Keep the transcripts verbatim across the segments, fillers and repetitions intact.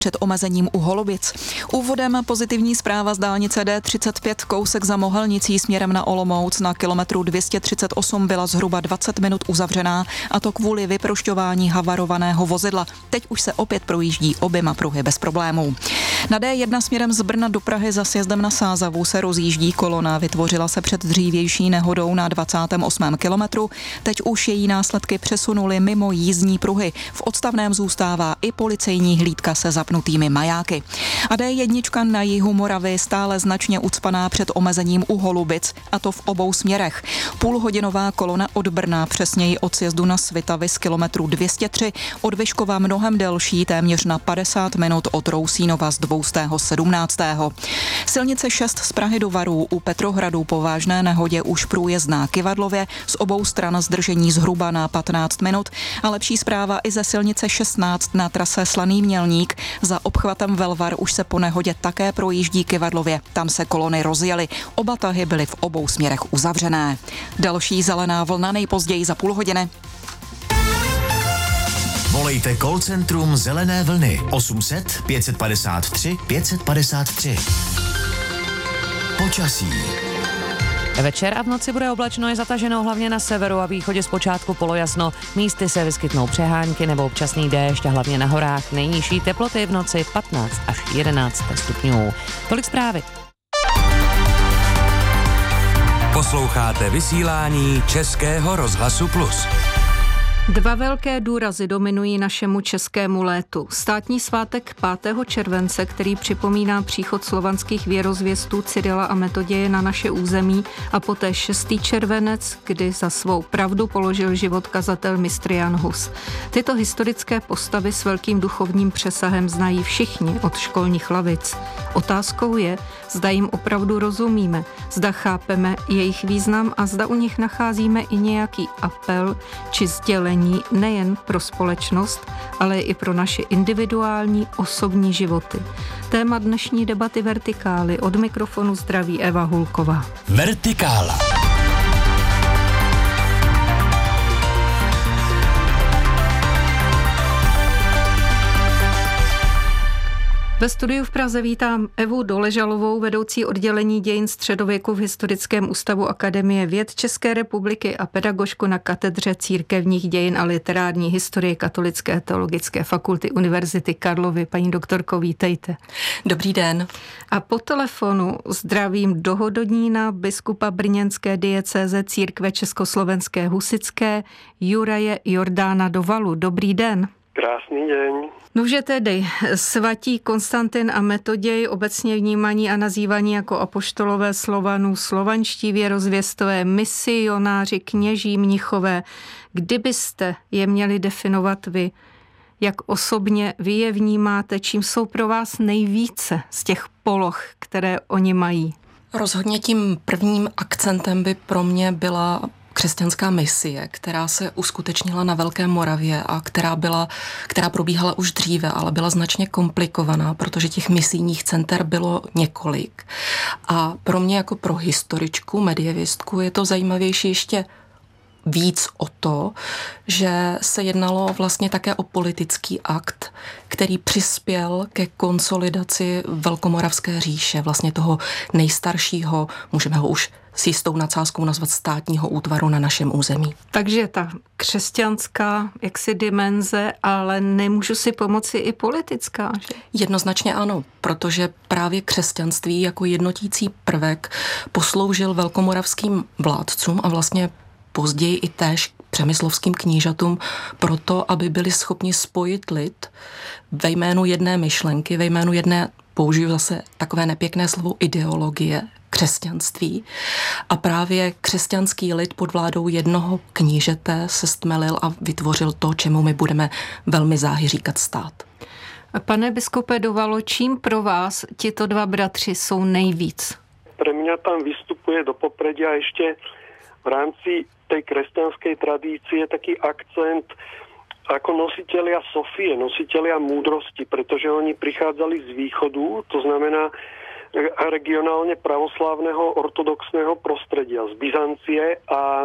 před omezením u Holubic. Úvodem pozitivní zpráva z dálnice D třicet pět kousek za Mohelnicí směrem na Olomouc na kilometru dvě stě třicet osm byla zhruba dvacet minut uzavřená, a to kvůli vyprošťování havarovaného vozidla. Teď už se opět projíždí oběma pruhy bez problémů. Na D jedna směrem z Brna do Prahy za sjezdem na Sázavu se rozjíždí kolona. Vytvořila se před dřívější nehodou na dvacátém osmém kilometru. Teď už její následky přesunuly mimo jízdní pruhy. V odstavném zůstává i policejní hlídka se zapnutými majáky. A D jedna na jihu Moravy stále značně ucpaná před omezením u Holubic, a to v obou směrech. Půlhodinová kolona od Brna, přesněji od sjezdu na Svitavy z kilometru dvě stě tři, od Vyškova mnohem delší, téměř na padesát minut od Rousínova z dvoustého sedmnáctého Silnice šest z Prahy do Varů u Petrohradu po vážné nehodě už průjezdná Kyvadlově, z obou stran zdržení zhruba na patnáct minut, a lepší zpráva i ze silnice šestnáct na trase Slaný Mělník. Za obchvatem Velvar už se po nehodě také projíždí Kyvadlově. Tam se kolony rozjely. Oba tahy byly v obou směrech uzavřené. Další zelená vlna nejpozději za půl hodiny. Volejte call centrum Zelené vlny osm set pět set padesát tři pět set padesát tři. Počasí. Večer a v noci bude oblačno, je zataženo hlavně na severu a východě, zpočátku polojasno. Místy se vyskytnou přehánky nebo občasný déšť a hlavně na horách. Nejnižší teploty v noci patnáct až jedenáct stupňů. Tolik zprávy. Posloucháte vysílání Českého rozhlasu Plus. Dva velké důrazy dominují našemu českému létu. Státní svátek pátého července, který připomíná příchod slovanských věrozvěstů Cyrila a Metoděje na naše území, a poté šestý červenec, kdy za svou pravdu položil život kazatel mistr Jan Hus. Tyto historické postavy s velkým duchovním přesahem znají všichni od školních lavic. Otázkou je, zda jim opravdu rozumíme, zda chápeme jejich význam a zda u nich nacházíme i nějaký apel či sdělení nejen pro společnost, ale i pro naše individuální osobní životy. Téma dnešní debaty Vertikály. Od mikrofonu zdraví Eva Hulková. Vertikála. Ve studiu v Praze vítám Evu Doležalovou, vedoucí oddělení dějin středověku v Historickém ústavu Akademie věd České republiky a pedagožku na katedře církevních dějin a literární historie Katolické teologické fakulty Univerzity Karlovy. Paní doktorko, vítejte. Dobrý den. A po telefonu zdravím do Hodonína biskupa brněnské diecéze církve československé husitské Juraje Jordána Dovalu. Dobrý den. Krásný den. Nože tedy svatí Konstantin a Metoděj, obecně vnímaní a nazývaní jako apoštolové Slovanů, slovanští věrozvěstové, misionáři, kněží, mnichové. Kdybyste je měli definovat vy, jak osobně vy je vnímáte, čím jsou pro vás nejvíce z těch poloh, které oni mají? Rozhodně tím prvním akcentem by pro mě byla křesťanská misie, která se uskutečnila na Velké Moravě a která byla, která probíhala už dříve, ale byla značně komplikovaná, protože těch misijních center bylo několik. A pro mě jako pro historičku, medievistku je to zajímavější ještě víc o to, že se jednalo vlastně také o politický akt, který přispěl ke konsolidaci Velkomoravské říše, vlastně toho nejstaršího, můžeme ho už s jistou nadsázkou nazvat státního útvaru na našem území. Takže ta křesťanská jaksi dimenze, ale nemůžu si pomoci i politická, že? Jednoznačně ano, protože právě křesťanství jako jednotící prvek posloužil velkomoravským vládcům a vlastně později i též přemyslovským knížatům proto, aby byli schopni spojit lid ve jménu jedné myšlenky, ve jménu jedné, použiju zase takové nepěkné slovo, ideologie, křesťanství. A právě křesťanský lid pod vládou jednoho knížete se stmelil a vytvořil to, čemu my budeme velmi záhy říkat stát. Pane biskupe Dovalo, čím pro vás tito dva bratři jsou nejvíc? Pre mňa tam vystupuje do popredia ešte v rámci tej kresťanskej tradície taký akcent ako nositelia Sofie, nositelia múdrosti, pretože oni prichádzali z východu, to znamená regionálne pravoslávneho ortodoxného prostredia, z Byzancie, a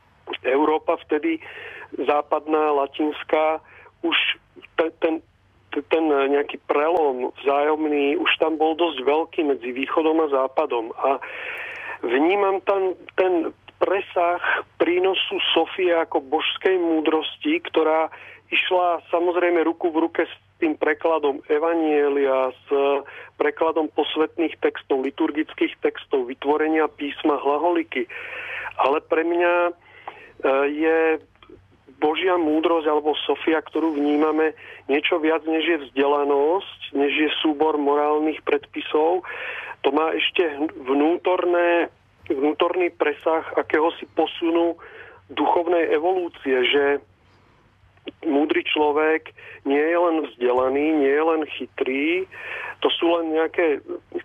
Európa vtedy západná, latinská, už ten, ten ten nejaký prelom vzájomný už tam bol dosť veľký medzi východom a západom. A vnímam tam ten presah prínosu Sofie ako božskej múdrosti, ktorá išla samozrejme ruku v ruke s tým prekladom Evanielia, s prekladom posvetných textov, liturgických textov, vytvorenia písma, hlaholiky. Ale pre mňa je Božia múdrosť alebo Sofia, ktorú vnímame, niečo viac než je vzdelanosť, než je súbor morálnych predpisov. To má ešte vnútorné, vnútorný presah akéhosi posunu duchovnej evolúcie, že múdry človek nie je len vzdelaný, nie je len chytrý, to sú len nejaké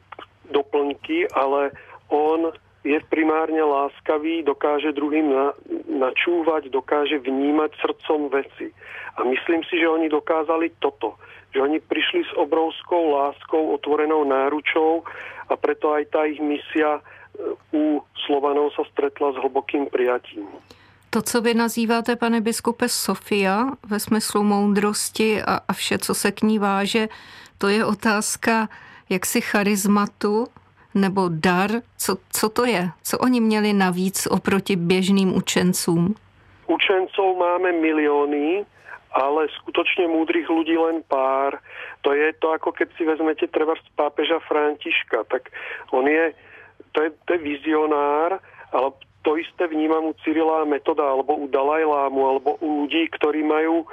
doplňky, ale on je primárne láskavý, dokáže druhým na, načúvať, dokáže vnímať srdcom veci. A myslím si, že oni dokázali toto, že oni prišli s obrovskou láskou, otvorenou náručou a preto aj tá ich misia u Slovanov sa stretla s hlbokým prijatím. To, co vy nazýváte, pane biskupe, Sofia, ve smyslu moudrosti a, a vše, co se k ní váže, to je otázka jaksi charizmatu nebo dar. Co, co to je? Co oni měli navíc oproti běžným učencům? Učencov máme milióny, ale skutočne múdrych ľudí len pár. To je to, ako keď si vezmete treba z pápeža Františka, tak on je, to je, to je vizionár, ale to isté vnímam u Cyrila a Metoda, alebo u Dalajlámu, alebo u ľudí, ktorí majú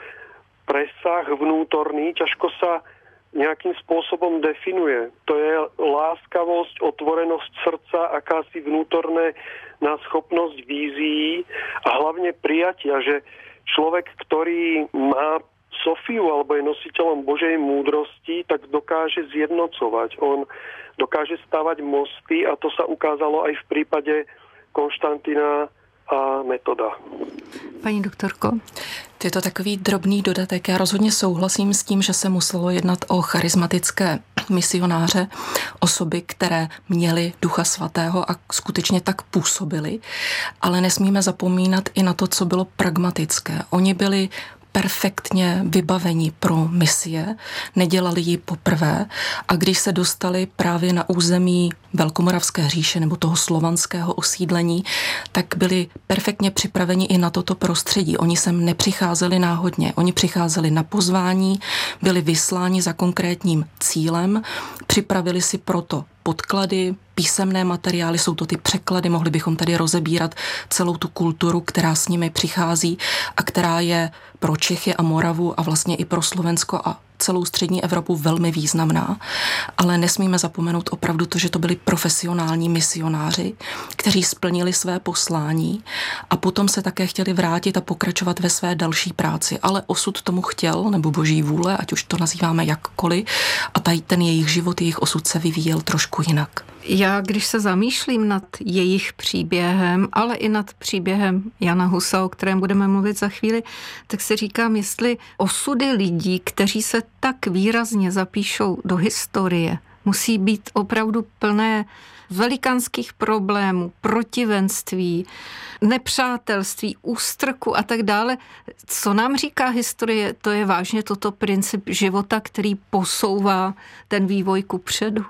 presah vnútorný, ťažko sa nejakým spôsobom definuje. To je láskavosť, otvorenosť srdca, akási vnútorné na schopnosť vízií a hlavne prijatia, že človek, ktorý má Sofiu alebo je nositeľom Božej múdrosti, tak dokáže zjednocovať. On dokáže stavať mosty a to sa ukázalo aj v prípade Konštantina a Metoda. Paní doktorko? Je to takový drobný dodatek. Já rozhodně souhlasím s tím, že se muselo jednat o charismatické misionáře, osoby, které měly Ducha Svatého a skutečně tak působily, ale nesmíme zapomínat i na to, co bylo pragmatické. Oni byli perfektně vybavení pro misie, nedělali ji poprvé a když se dostali právě na území Velkomoravské říše nebo toho slovanského osídlení, tak byli perfektně připraveni i na toto prostředí. Oni sem nepřicházeli náhodně, oni přicházeli na pozvání, byli vysláni za konkrétním cílem, připravili si proto podklady, písemné materiály, jsou to ty překlady, mohli bychom tady rozebírat celou tu kulturu, která s nimi přichází a která je pro Čechy a Moravu a vlastně i pro Slovensko a celou střední Evropu velmi významná, ale nesmíme zapomenout opravdu to, že to byli profesionální misionáři, kteří splnili své poslání a potom se také chtěli vrátit a pokračovat ve své další práci, ale osud tomu chtěl, nebo boží vůle, ať už to nazýváme jakkoliv, a tady ten jejich život, jejich osud se vyvíjel trošku jinak. Já, když se zamýšlím nad jejich příběhem, ale i nad příběhem Jana Husa, o kterém budeme mluvit za chvíli, tak si říkám, jestli osudy lidí, kteří se tak výrazně zapíšou do historie, musí být opravdu plné velikánských problémů, protivenství, nepřátelství, ústrku a tak dále. Co nám říká historie, to je vážně toto princip života, který posouvá ten vývoj kupředu?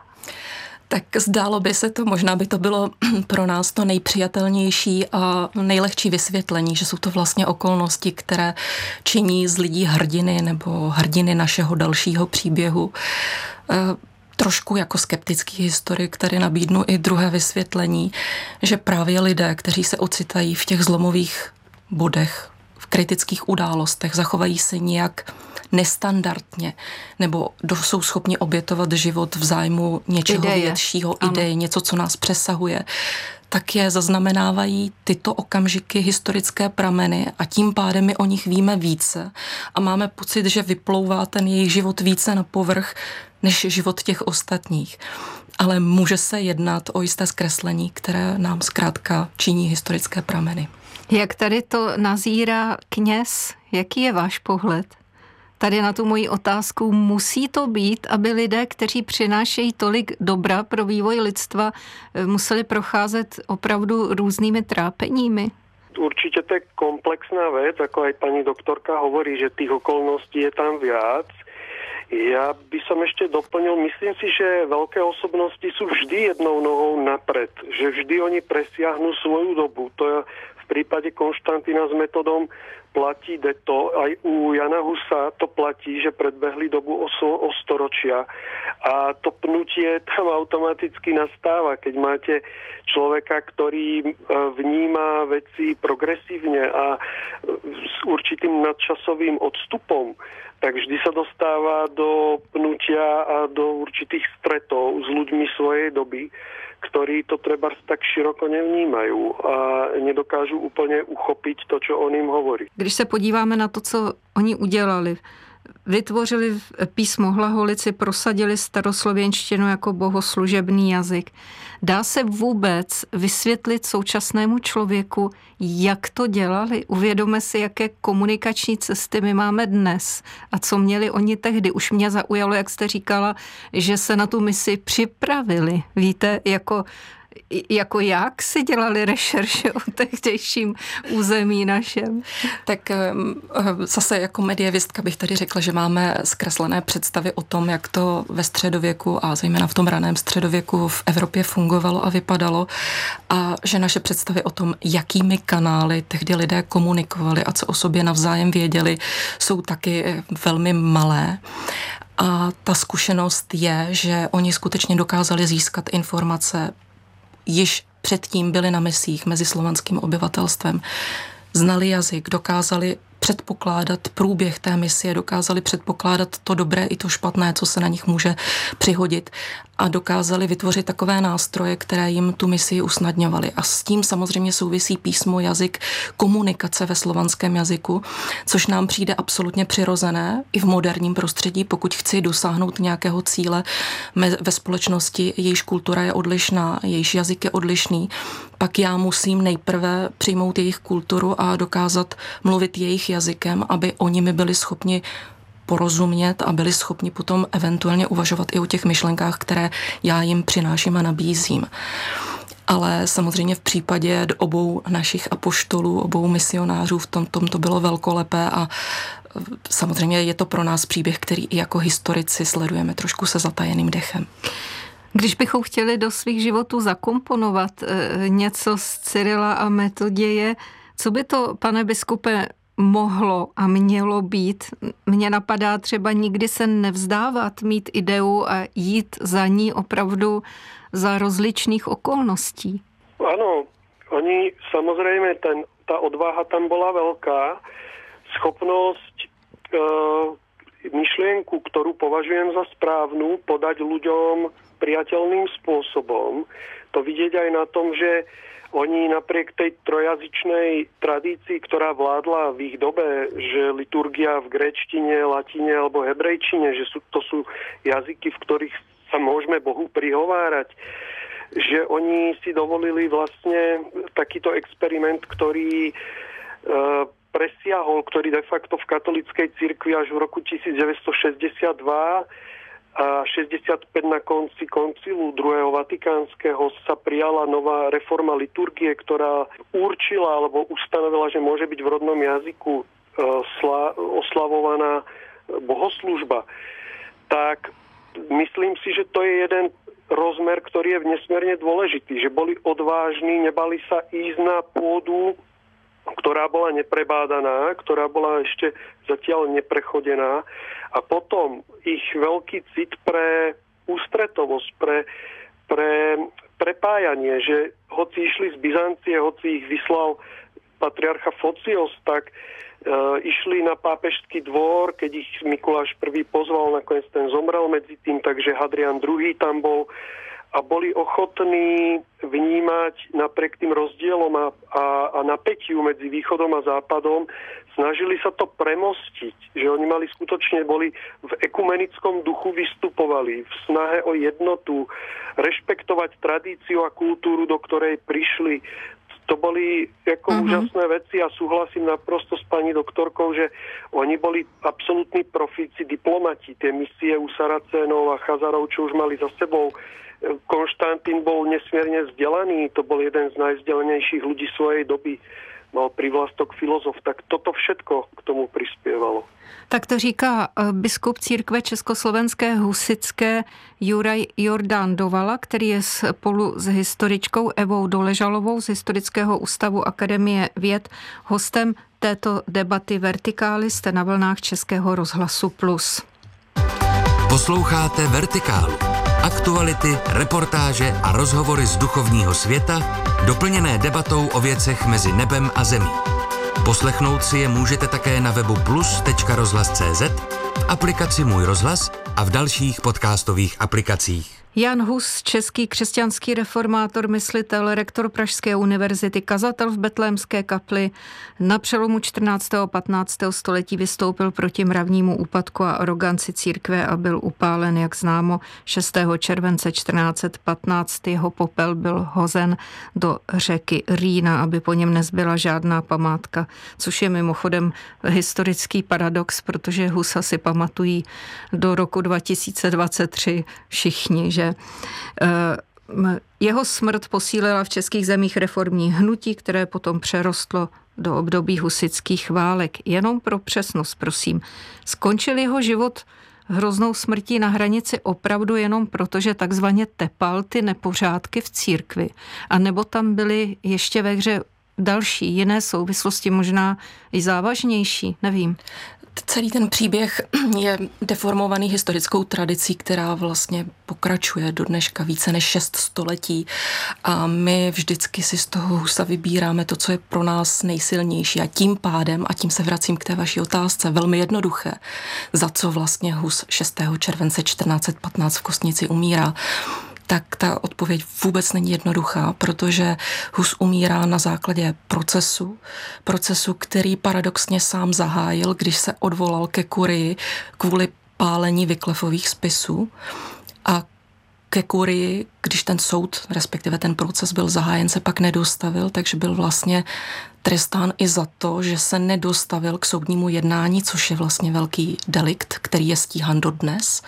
Tak zdálo by se to, možná by to bylo pro nás to nejpřijatelnější a nejlehčí vysvětlení, že jsou to vlastně okolnosti, které činí z lidí hrdiny nebo hrdiny našeho dalšího příběhu. E, trošku jako skeptický historik, který nabídnu i druhé vysvětlení, že právě lidé, kteří se ocitají v těch zlomových bodech, v kritických událostech, zachovají se nějak nestandardně, nebo jsou schopni obětovat život v zájmu něčeho ideje. většího, ideje, něco, co nás přesahuje, tak je zaznamenávají tyto okamžiky historické prameny a tím pádem my o nich víme více a máme pocit, že vyplouvá ten jejich život více na povrch než život těch ostatních. Ale může se jednat o jisté zkreslení, které nám zkrátka činí historické prameny. Jak tady to nazírá kněz? Jaký je váš pohled? Tady na tu moji otázku, musí to být, aby lidé, kteří přinášejí tolik dobra pro vývoj lidstva, museli procházet opravdu různými trápeními? Určite to je komplexná vec, ako aj pani doktorka hovorí, že tých okolností je tam viac. Ja by som ešte doplnil, myslím si, že veľké osobnosti sú vždy jednou nohou napred, že vždy oni presiahnu svoju dobu. To je v prípade Konštantína s Metodom platí deto, aj u Jana Husa to platí, že predbehli dobu o, o storočia a to pnutie tam automaticky nastáva, keď máte človeka, ktorý vníma veci progresívne a s určitým nadčasovým odstupom, tak vždy sa dostáva do pnutia a do určitých stretov s ľuďmi svojej doby, ktorí to trebárs tak široko nevnímajú a nedokážu úplně uchopit to, čo on jim hovorí. Když se podíváme na to, co oni udělali, vytvořili písmo hlaholici, prosadili staroslověnštinu jako bohoslužebný jazyk. Dá se vůbec vysvětlit současnému člověku, jak to dělali? Uvědomme si, jaké komunikační cesty my máme dnes a co měli oni tehdy. Už mě zaujalo, jak jste říkala, že se na tu misi připravili. Víte, jako jako jak si dělali rešerše o tehdejším území našem? Tak zase jako medievistka bych tady řekla, že máme zkreslené představy o tom, jak to ve středověku a zejména v tom raném středověku v Evropě fungovalo a vypadalo a že naše představy o tom, jakými kanály tehdy lidé komunikovali a co o sobě navzájem věděli, jsou taky velmi malé. A ta zkušenost je, že oni skutečně dokázali získat informace již předtím byli na misích mezi slovanským obyvatelstvem, znali jazyk, dokázali předpokládat průběh té misie, dokázali předpokládat to dobré i to špatné, co se na nich může přihodit a dokázali vytvořit takové nástroje, které jim tu misii usnadňovaly. A s tím samozřejmě souvisí písmo, jazyk, komunikace ve slovanském jazyku, což nám přijde absolutně přirozené i v moderním prostředí, pokud chci dosáhnout nějakého cíle ve společnosti, jejíž kultura je odlišná, jejíž jazyk je odlišný, pak já musím nejprve přijmout jejich kulturu a dokázat mluvit jejich jazykem, aby oni mi byli schopni porozumět a byli schopni potom eventuálně uvažovat i o těch myšlenkách, které já jim přináším a nabízím. Ale samozřejmě v případě obou našich apoštolů, obou misionářů v tom, tom to bylo velkolepé a samozřejmě je to pro nás příběh, který i jako historici sledujeme trošku se zatajeným dechem. Když bychom chtěli do svých životů zakomponovat něco z Cyrila a Metoděje, co by to, pane biskupe, mohlo a mělo být? Mně napadá třeba nikdy se nevzdávat, mít ideu a jít za ní opravdu za rozličných okolností. Ano, oni samozřejmě, ten, ta odvaha tam byla velká. Schopnost e, myšlienku, ktorú považujem za správnu, podať ľuďom priateľným spôsobom. To vidieť aj na tom, že oni napriek tej trojazyčnej tradícii, ktorá vládla v ich dobe, že liturgia v gréčtine, latine alebo hebrejčine, že sú, to sú jazyky, v ktorých sa môžeme Bohu prihovárať, že oni si dovolili vlastne takýto experiment, ktorý e, presiahol, ktorý de facto v katolíckej cirkvi až v roku devätnásťstošesťdesiatdva a šesťdesiatpäť na konci koncilu druhého vatikánskeho sa prijala nová reforma liturgie, ktorá určila alebo ustanovila, že môže byť v rodnom jazyku oslavovaná bohoslužba. Tak myslím si, že to je jeden rozmer, ktorý je nesmierne dôležitý, že boli odvážni, nebali sa ísť na pôdu, ktorá bola neprebádaná, ktorá bola ešte zatiaľ neprechodená a potom ich veľký cit pre ústretovosť, pre, pre prepájanie, že hoci išli z Byzancie, hoci ich vyslal patriarcha Focios, tak e, išli na pápežský dvor, keď ich Mikuláš prvý pozval, nakoniec ten zomrel medzi tým, takže Hadrian druhý tam bol a boli ochotní vnímať napriek tým rozdielom a, a, a napätiu medzi východom a západom, snažili sa to premostiť, že oni mali skutočne, boli v ekumenickom duchu vystupovali, v snahe o jednotu, rešpektovať tradíciu a kultúru, do ktorej prišli. To boli ako mm-hmm. úžasné veci a súhlasím naprosto s pani doktorkou, že oni boli absolútni profíci, diplomati. Tie misie u Saracénov a Chazarov, čo už mali za sebou. Konštantín bol nesmierne vzdelaný, to bol jeden z najvzdelanejších ľudí svojej doby. mal privlastok filozof, tak toto všetko k tomu prispievalo. Tak to říká biskup církve československé husitské Juraj Jordán Dovala, který je spolu s historičkou Evou Doležalovou z Historického ústavu Akademie věd hostem této debaty Vertikály. Jste na vlnách Českého rozhlasu Plus. Posloucháte Vertikálu. Aktuality, reportáže a rozhovory z duchovního světa, doplněné debatou o věcech mezi nebem a zemí. Poslechnout si je můžete také na webu plus tečka rozhlas tečka cé zet, v aplikaci Můj rozhlas a v dalších podcastových aplikacích. Jan Hus, český křesťanský reformátor, myslitel, rektor Pražské univerzity, kazatel v Betlémské kapli, na přelomu čtrnáctého a patnáctého století vystoupil proti mravnímu úpadku a aroganci církve a byl upálen, jak známo, šestého července čtrnáct set patnáct. Jeho popel byl hozen do řeky Rýna, aby po něm nezbyla žádná památka, což je mimochodem historický paradox, protože Husa si pamatují do roku dva tisíce dvacet tři všichni, že jeho smrt posílila v českých zemích reformní hnutí, které potom přerostlo do období husitských válek. Jenom pro přesnost, prosím. Skončil jeho život hroznou smrtí na hranici opravdu jenom proto, že takzvaně tepal ty nepořádky v církvi? A nebo tam byly ještě ve hře další, jiné souvislosti, možná i závažnější? Nevím. Celý ten příběh je deformovaný historickou tradicí, která vlastně pokračuje do dneška více než šest století a my vždycky si z toho Husa vybíráme to, co je pro nás nejsilnější a tím pádem, a tím se vracím k té vaší otázce, velmi jednoduché, za co vlastně Hus šestého července čtrnáct set patnáct v Kostnici umírá, tak ta odpověď vůbec není jednoduchá, protože Hus umírá na základě procesu, procesu, který paradoxně sám zahájil, když se odvolal ke kurii kvůli pálení Wyclifových spisů a ke kurii, když ten soud, respektive ten proces byl zahájen, se pak nedostavil, takže byl vlastně trestán i za to, že se nedostavil k soudnímu jednání, což je vlastně velký delikt, který je stíhan dodnes.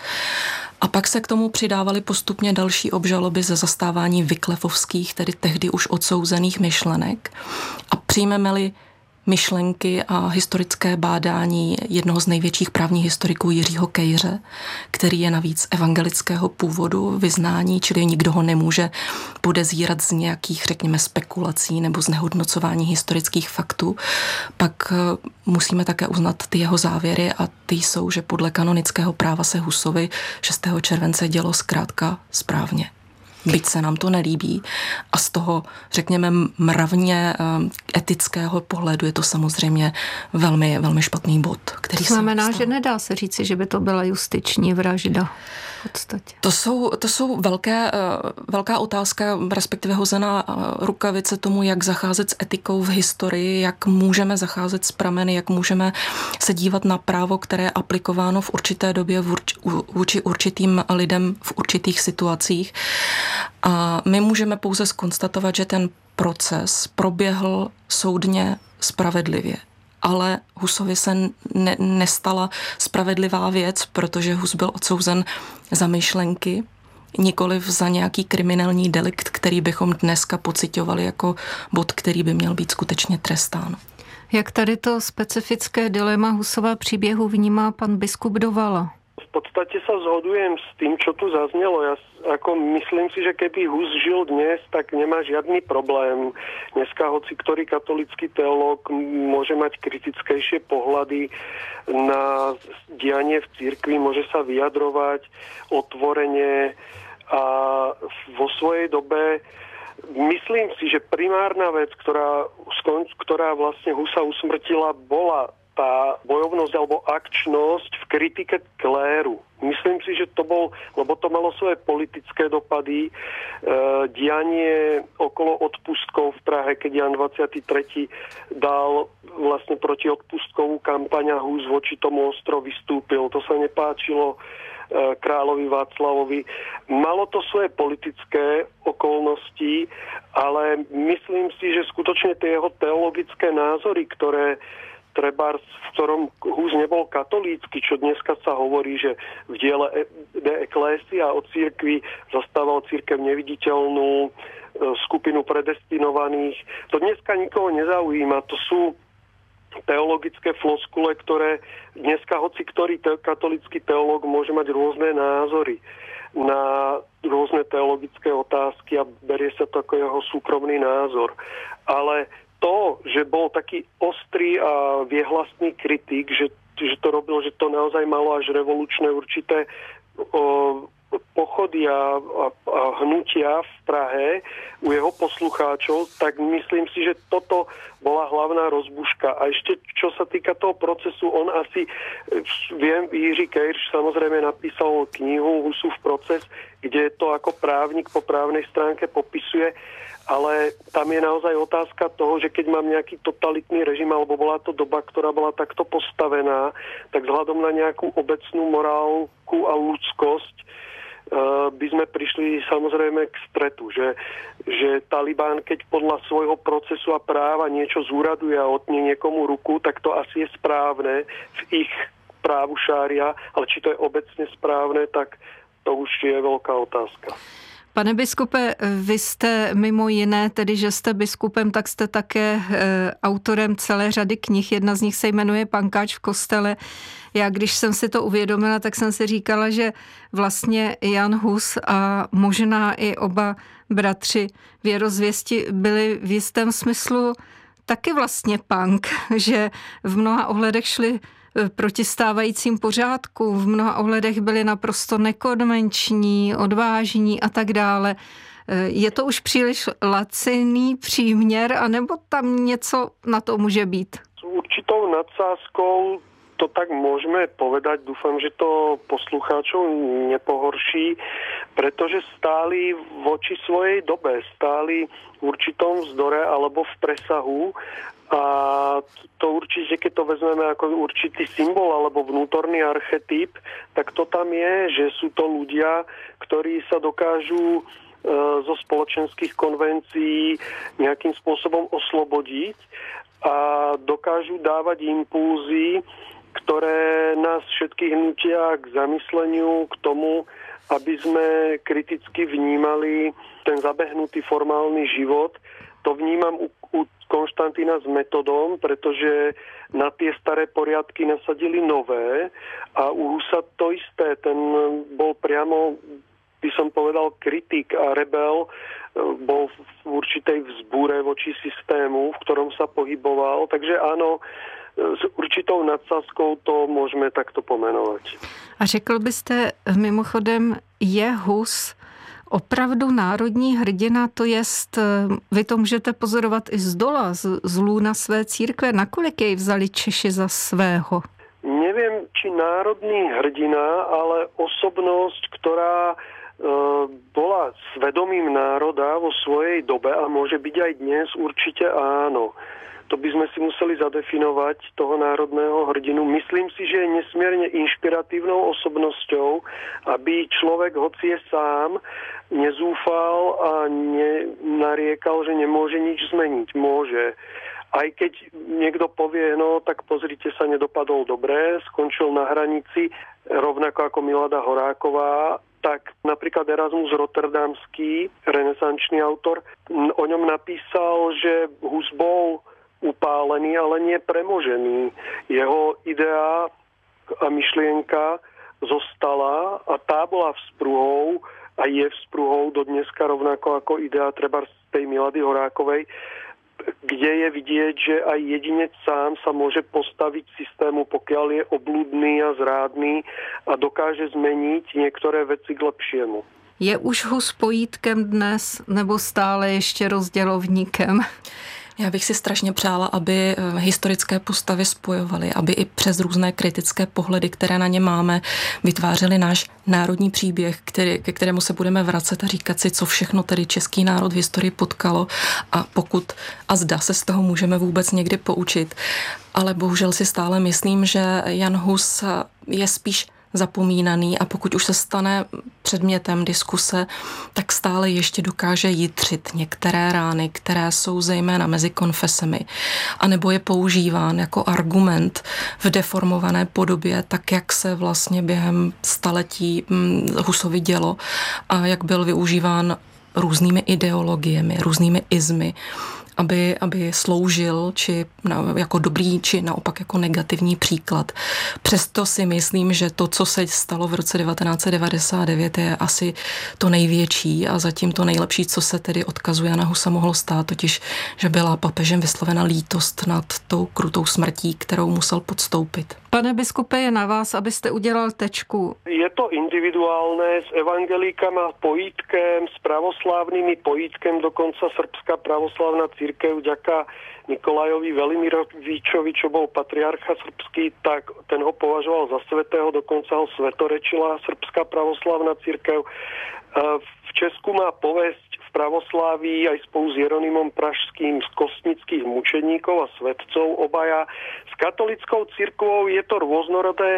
A pak se k tomu přidávaly postupně další obžaloby ze zastávání Wyclifovských, tedy tehdy už odsouzených myšlenek. A přijmeme-li myšlenky a historické bádání jednoho z největších právních historiků Jiřího Kejře, který je navíc evangelického původu, vyznání, čili nikdo ho nemůže podezírat z nějakých, řekněme, spekulací nebo znehodnocování historických faktů, pak musíme také uznat ty jeho závěry a ty jsou, že podle kanonického práva se Husovi šestého července dělo zkrátka správně. Byť se nám to nelíbí a z toho, řekněme, mravně etického pohledu je to samozřejmě velmi, velmi špatný bod, který to znamená, že nedá se říci, že by to byla justiční vražda v podstatě. To jsou, to jsou velké, velká otázka, respektive hozená rukavice tomu, jak zacházet s etikou v historii, jak můžeme zacházet s prameny, jak můžeme se dívat na právo, které je aplikováno v určité době vůči určitým lidem v určitých situacích. A my můžeme pouze zkonstatovat, že ten proces proběhl soudně spravedlivě. Ale Husovi se ne, nestala spravedlivá věc, protože Hus byl odsouzen za myšlenky, nikoliv za nějaký kriminální delikt, který bychom dneska pociťovali jako bod, který by měl být skutečně trestán. Jak tady to specifické dilema Husova příběhu vnímá pan biskup Dovala? V podstate sa zhodujem s tým, čo tu zaznelo. Ja ako myslím si, že keby Hus žil dnes, tak nemá žiadny problém. Dneska hoci ktorý katolický teológ môže mať kritickejšie pohľady na dianie v cirkvi, môže sa vyjadrovať otvorene a vo svojej dobe myslím si, že primárna vec, ktorá, ktorá vlastne Husa usmrtila, bola tá bojovnosť alebo akčnosť v kritike kléru. Myslím si, že to bol, lebo to malo svoje politické dopady, e, dianie okolo odpustkov v Prahe, keď Jan dvadsiaty tretí dal vlastne proti odpustkovú kampaň a Hus voči tomu ostro vystúpil. To sa nepáčilo e, kráľovi Václavovi. Malo to svoje politické okolnosti, ale myslím si, že skutočne tie jeho teologické názory, ktoré trebárs, v ktorom Hus nebol katolícky, čo dneska sa hovorí, že v diele De Ecclesia o cirkvi zastával cirkev neviditeľnú, skupinu predestinovaných. To dneska nikoho nezaujíma. To sú teologické floskule, ktoré dneska hoci ktorý te- katolický teológ môže mať rôzne názory na rôzne teologické otázky a berie sa to ako jeho súkromný názor. Ale to, že bol taký ostrý a viehlasný kritik, že, že to robil, že to naozaj malo až revolučné určité o, pochody a, a, a hnutia v Prahe u jeho poslucháčov, tak myslím si, že toto bola hlavná rozbuška. A ešte, čo sa týka toho procesu, on asi, viem, Jiří Kejrš samozrejme napísal knihu Husův proces, kde to ako právnik po právnej stránke popisuje, ale tam je naozaj otázka toho, že keď mám nejaký totalitný režim, alebo bola to doba, ktorá bola takto postavená, tak vzhľadom na nejakú obecnú morálku a ľudskosť by sme prišli samozrejme k stretu, že, že Taliban, keď podľa svojho procesu a práva niečo zúraduje a otne niekomu ruku, tak to asi je správne v ich právu šária, ale či to je obecne správne, tak to už je veľká otázka. Pane biskupe, vy jste mimo jiné, tedy že jste biskupem, tak jste také e, autorem celé řady knih. Jedna z nich se jmenuje Pankáč v kostele. Já, když jsem si to uvědomila, tak jsem si říkala, že vlastně Jan Hus a možná i oba bratři věrozvěsti byli v jistém smyslu taky vlastně punk, že v mnoha ohledech šli proti stávajícím pořádku, v mnoha ohledech byli naprosto nekonvenční, odvážní a tak dále. Je to už příliš laciný příměr, anebo tam něco na to může být? S určitou nadsázkou to tak môžeme povedať. Dúfam, že to poslucháčov nepohorší, pretože stáli voči svojej dobe, stáli v určitom vzdore alebo v presahu. A to určite, keď to vezmeme ako určitý symbol alebo vnútorný archetyp, tak to tam je, že sú to ľudia, ktorí sa dokážu e, zo spoločenských konvencií nejakým spôsobom oslobodiť a dokážu dávať impulzy, ktoré nás všetkých hnutia k zamysleniu, k tomu, aby sme kriticky vnímali ten zabehnutý formálny život. To vnímam u, u Konštantína s Metodom, pretože na tie staré poriadky nasadili nové a u Husa to isté. Ten bol priamo, by som povedal, kritik a rebel, bol v určitej vzbúre voči systému, v ktorom sa pohyboval. Takže áno, s určitou nadsázkou to můžeme takto pomenovat. A řekl byste mimochodem, je Hus opravdu národní hrdina, to jest, vy to můžete pozorovat i z dola, z, z lůna své církve, nakolik jej vzali Češi za svého? Nevím, či národný hrdina, ale osobnost, která bola svedomím národa vo svojej dobe a môže byť aj dnes, určite áno. To by sme si museli zadefinovať toho národného hrdinu. Myslím si, že je nesmierne inšpiratívnou osobnosťou, aby človek, hoci je sám, nezúfal a nenariekal, že nemôže nič zmeniť. Môže. Aj keď niekto povie, no tak pozrite sa, nedopadol dobre, skončil na hranici, rovnako ako Milada Horáková, tak napríklad Erasmus Rotterdamský, renesančný autor, o ňom napísal, že Hus bol upálený, ale nie premožený. Jeho idea a myšlienka zostala a tá bola vzpruhou a je vzpruhou do dneska rovnako ako idea treba z tej Milady Horákovej, kde je vidieť, že aj jedinec sám sa môže postaviť systému, pokiaľ je obludný a zrádný a dokáže zmeniť niektoré veci k lepšiemu. Je už Hus pojítkem dnes, nebo stále ještě rozdělovníkem? Já bych si strašně přála, aby historické postavy spojovaly, aby i přes různé kritické pohledy, které na ně máme, vytvářely náš národní příběh, který, ke kterému se budeme vracet a říkat si, co všechno tedy český národ v historii potkalo a pokud a zda se z toho můžeme vůbec někdy poučit. Ale bohužel si stále myslím, že Jan Hus je spíš zapomínaný a pokud už se stane předmětem diskuse, tak stále ještě dokáže jitřit některé rány, které jsou zejména mezi konfesemi, anebo je používán jako argument v deformované podobě, tak jak se vlastně během staletí Husovi dělo a jak byl využíván různými ideologiemi, různými izmy, aby, aby sloužil či na, jako dobrý, či naopak jako negativní příklad. Přesto si myslím, že to, co se stalo v roce devatenáct set devadesát devět, je asi to největší a zatím to nejlepší, co se tedy odkazu Jana Husa mohlo stát, totiž, že byla papežem vyslovena lítost nad tou krutou smrtí, kterou musel podstoupit. Pane biskupe, je na vás, abyste udělal tečku. Je to individuálne s evangelíkama pojítkem, s pravoslávnymi pojítkem, dokonca Srbská pravoslávna církev vďaka Nikolajovi Velimirovičovi, čo bol patriarcha srbský, tak ten ho považoval za svätého, dokonca ho svetorečila Srbská pravoslávna církev. V Česku má povesť v pravoslávii aj spolu s Jeronymom Pražským z kostnických mučeníkov a svetcov obaja. S katolickou cirkvou je to rôznorodé.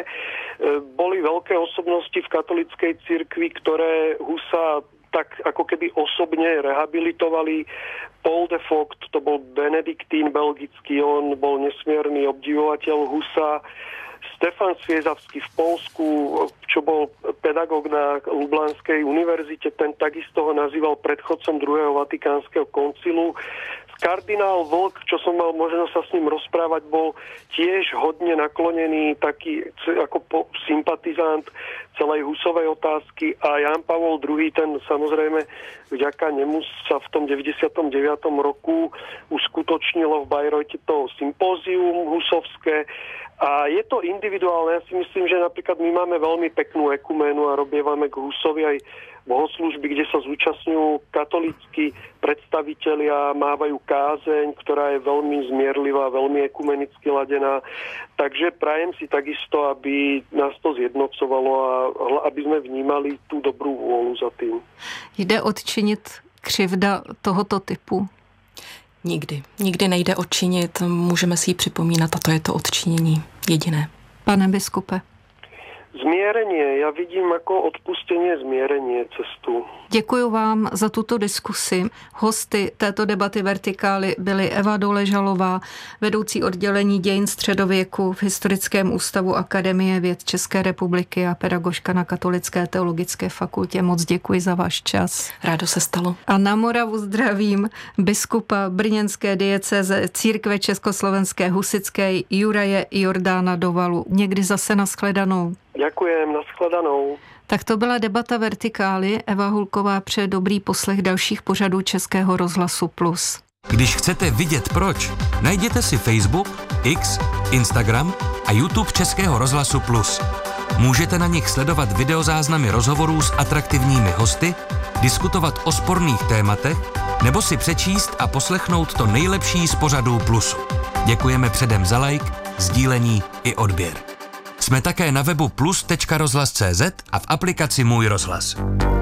Boli veľké osobnosti v katolickej cirkvi, ktoré Husa tak ako keby osobne rehabilitovali. Paul de Vogt, to bol benediktín belgický, on bol nesmierny obdivovateľ Husa. Stefan Sviezavský v Polsku, čo bol pedagóg na Lublanskej univerzite, ten takisto ho nazýval predchodcom druhého vatikánskeho koncilu. Kardinál Vlk, čo som mal možnosť sa s ním rozprávať, bol tiež hodne naklonený, taký ako po, sympatizant celej Husovej otázky a Ján Pavol druhý, ten samozrejme vďaka nemu sa v tom deväťdesiatom deviatom roku uskutočnilo v Bajrojte to sympózium husovské. A je to individuálne. Ja si myslím, že napríklad my máme veľmi peknú ekuménu a robievame k Husovi aj bohoslúžby, kde sa zúčastňujú katolícki predstavitelia, mávajú kázeň, ktorá je veľmi zmierlivá, veľmi ekumenicky ladená. Takže prajem si takisto, aby nás to zjednocovalo a aby sme vnímali tú dobrú vôľu za tým. Jde odčinit křivda tohoto typu? Nikdy. Nikdy nejde odčinit, můžeme si ji připomínat a to je to odčinění jediné. Pane biskupe. Zmierenie. Ja vidím ako odpustenie zmierenie cestu. Děkuji vám za tuto diskusi. Hosty této debaty Vertikály byly Eva Doležalová, vedoucí oddělení dějin středověku v Historickém ústavu Akademie věd České republiky a pedagožka na Katolické teologické fakultě. Moc děkuji za váš čas. Rádo se stalo. A na Moravu zdravím biskupa brněnské diecéze Církve československé husitské Juraje Jordána Dovalu. Někdy zase nashledanou. Ďakujem, nashledanou. Tak to byla debata Vertikály. Eva Hulková přeje dobrý poslech dalších pořadů Českého rozhlasu Plus. Když chcete vidět proč, najděte si Facebook, X, Instagram a YouTube Českého rozhlasu Plus. Můžete na nich sledovat videozáznamy rozhovorů s atraktivními hosty, diskutovat o sporných tématech nebo si přečíst a poslechnout to nejlepší z pořadů Plusu. Děkujeme předem za like, sdílení i odběr. Jsme také na webu plus tečka rozhlas tečka cé zet a v aplikaci Můj rozhlas.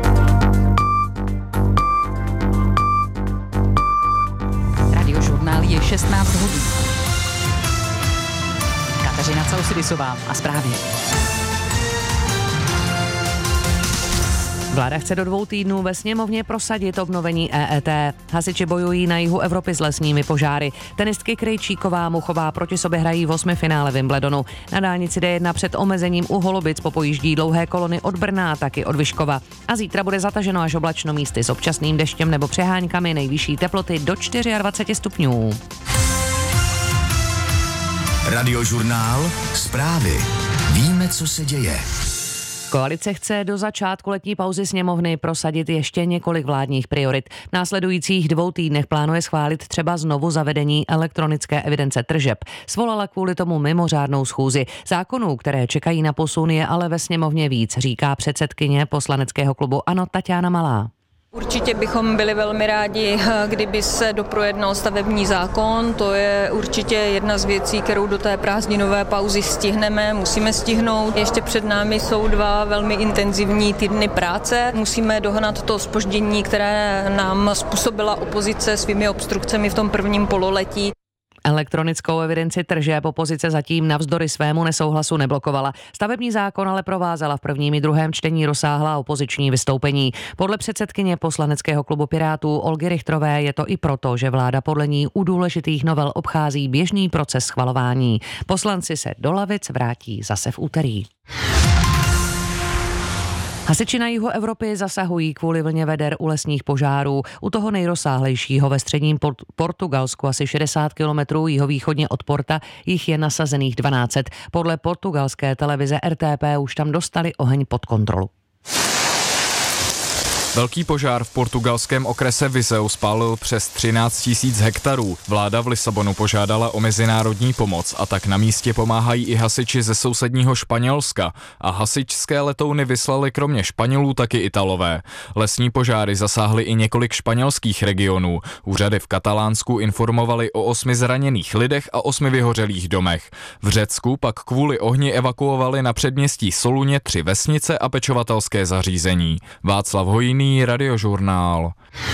Radiožurnál je šestnáct hodin. Kateřina Causydisová a zprávy. Vláda chce do dvou týdnů ve sněmovně prosadit obnovení E E T. Hasiči bojují na jihu Evropy s lesními požáry. Tenistky Krejčíková Muchová proti sobě hrají v osmifinále Wimbledonu. Na dálnici D jedna před omezením u Holubic popojíždí dlouhé kolony od Brna, taky od Vyškova. A zítra bude zataženo až oblačno, místy s občasným deštěm nebo přeháňkami, nejvyšší teploty do dvacet čtyři stupňů. Radiožurnál, zprávy. Víme, co se děje. Koalice chce do začátku letní pauzy sněmovny prosadit ještě několik vládních priorit. V následujících dvou týdnech plánuje schválit třeba znovu zavedení elektronické evidence tržeb. Svolala kvůli tomu mimořádnou schůzi. Zákonů, které čekají na posun, je ale ve sněmovně víc, říká předsedkyně poslaneckého klubu ANO Taťána Malá. Určitě bychom byli velmi rádi, kdyby se doprojednal stavební zákon. To je určitě jedna z věcí, kterou do té prázdninové pauzy stihneme, musíme stihnout. Ještě před námi jsou dva velmi intenzivní týdny práce. Musíme dohnat to zpoždění, které nám způsobila opozice svými obstrukcemi v tom prvním pololetí. Elektronickou evidenci tržeb opozice zatím navzdory svému nesouhlasu neblokovala. Stavební zákon ale provázela v prvním i druhém čtení rozsáhlá opoziční vystoupení. Podle předsedkyně poslaneckého klubu Pirátů Olgy Richterové je to i proto, že vláda podle ní u důležitých novel obchází běžný proces schvalování. Poslanci se do lavic vrátí zase v úterý. Hasiči na jihu Evropy zasahují kvůli vlně veder u lesních požárů. U toho nejrozsáhlejšího ve středním Port- Portugalsku, asi šedesát kilometrů jihovýchodně od Porta, jich je nasazených dvanáct set. Podle portugalské televize R T P už tam dostali oheň pod kontrolu. Velký požár v portugalském okrese Viseu spálil přes třináct tisíc hektarů. Vláda v Lisabonu požádala o mezinárodní pomoc a tak na místě pomáhají i hasiči ze sousedního Španělska. A hasičské letouny vyslali kromě Španělů taky Italové. Lesní požáry zasáhly i několik španělských regionů. Úřady v Katalánsku informovali o osmi zraněných lidech a osmi vyhořelých domech. V Řecku pak kvůli ohni evakuovali na předměstí Soluně tři vesnice a pečovatelské zařízení. Václav Hojný, Radiožurnál.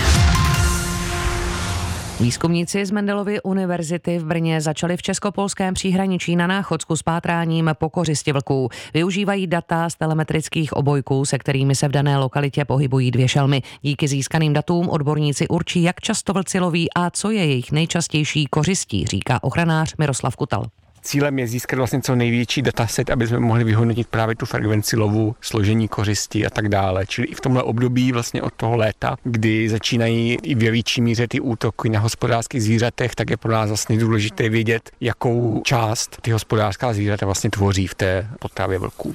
Výzkumníci z Mendelovy univerzity v Brně začali v českopolském příhraničí na Náchodsku s pátráním po kořisti vlků. Využívají data z telemetrických obojků, se kterými se v dané lokalitě pohybují dvě šelmy. Díky získaným datům odborníci určí, jak často vlci loví a co je jejich nejčastější kořistí, říká ochranář Miroslav Kutal. Cílem je získat vlastně co největší dataset, aby jsme mohli vyhodnotit právě tu frekvenci lovu, složení kořisti a tak dále. Čili i v tomhle období vlastně od toho léta, kdy začínají i ve větší míře ty útoky na hospodářských zvířatech, tak je pro nás vlastně důležité vědět, jakou část ty hospodářská zvířata vlastně tvoří v té potravě vlků.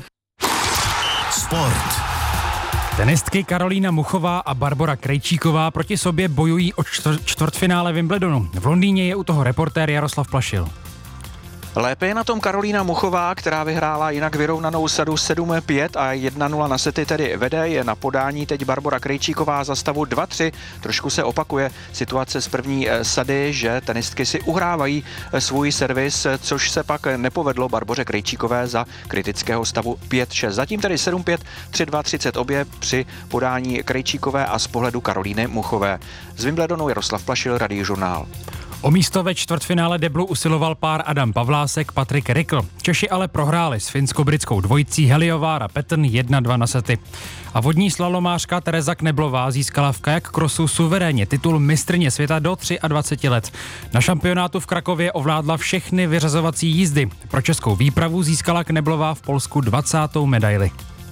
Sport. Tenistky Karolína Muchová a Barbora Krejčíková proti sobě bojují o čtvrt, čtvrtfinále Wimbledonu. V Londýně je u toho reportér Jaroslav Plašil. Lépe je na tom Karolína Muchová, která vyhrála jinak vyrovnanou sadu sedm pět a jedna nula na sety tedy vede. Je na podání teď Barbora Krejčíková za stavu dva tři. Trošku se opakuje situace z první sady, že tenistky si uhrávají svůj servis, což se pak nepovedlo Barboře Krejčíkové za kritického stavu pět šest. Zatím tedy sedm pět, tři dva třicet obě při podání Krejčíkové a z pohledu Karolíny Muchové. Z Wimbledonu Jaroslav Plašil, Radiožurnál. O místo ve čtvrtfinále deblu usiloval pár Adam Pavlásek, Patrik Rikl. Češi ale prohráli s finsko-britskou dvojicí Heliovár a Patton jedna dva na sety. A vodní slalomářka Tereza Kneblová získala v kajak krosu suverénně titul mistryně světa do dvaceti třech let. Na šampionátu v Krakově ovládla všechny vyřazovací jízdy. Pro českou výpravu získala Kneblová v Polsku dvacátou medaili.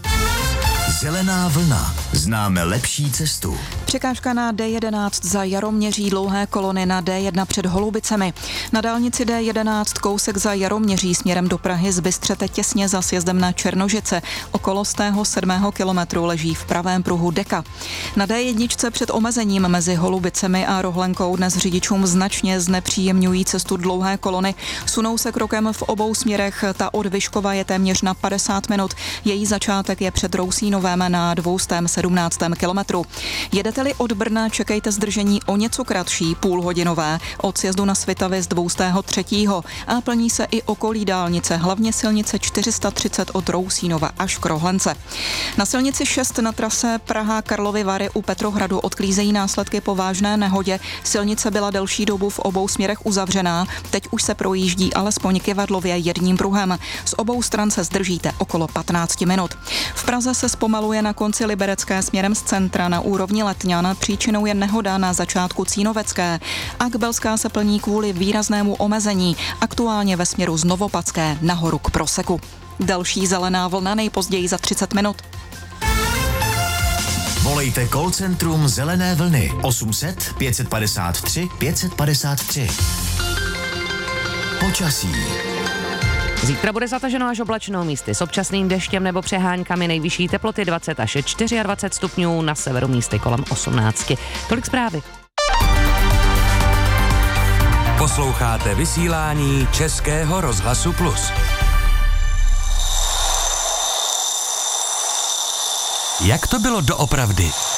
Zelená vlna. Známe lepší cestu. Překážka na D jedenáct za Jaroměří, dlouhé kolony na D jedna před Holubicemi. Na dálnici D jedenáct kousek za Jaroměří směrem do Prahy z Bystřete těsně za sjezdem na Černožice. Okolo stého sedmého kilometru leží v pravém pruhu deka. Na D jedna před omezením mezi Holubicemi a Rohlenkou dnes řidičům značně znepříjemňují cestu dlouhé kolony. Sunou se krokem v obou směrech, ta od Vyškova je téměř na padesát minut. Její začátek je před Rousínovem na dvě stě sedmnáct kilometru. Jedete-li od Brna, čekejte zdržení o něco kratší, půlhodinové, od sjezdu na Svitavy z dvě stě tři. A plní se i okolí dálnice, hlavně silnice čtyři sta třicet od Rousínova až k Rohlence. Na silnici šest na trase Praha-Karlovy Vary u Petrohradu odklízejí následky po vážné nehodě. Silnice byla delší dobu v obou směrech uzavřená, teď už se projíždí alespoň kyvadlově jedním pruhem. Z obou stran se zdržíte okolo patnáct minut. V Praze se zpomaluje na konci Liberecké směrem z centra na úrovni Letňan, příčinou je nehoda na začátku Cínovecké. Akbelská se plní kvůli výraznému omezení, aktuálně ve směru z Novopacké nahoru k Proseku. Další zelená vlna nejpozději za třicet minut. Volejte call centrum Zelené vlny osm set, pět set padesát tři, pět set padesát tři. Počasí. Zítra bude zataženo až oblačno, místy s občasným deštěm nebo přeháňkami, nejvyšší teploty dvacet až dvacet čtyři stupňů, na severu místy kolem osmnáct. Tolik zprávy. Posloucháte vysílání Českého rozhlasu Plus. Jak to bylo doopravdy?